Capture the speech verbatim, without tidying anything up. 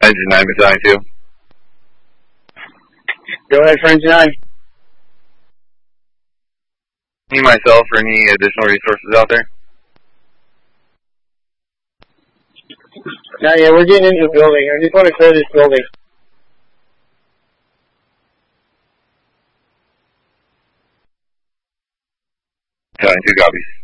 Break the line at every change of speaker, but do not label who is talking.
Engine nine Battalion two.
Go ahead for Engine nine.
Need myself for any additional resources out there?
No, yeah, we're getting into the building. I just want to clear this building.
Battalion two copies.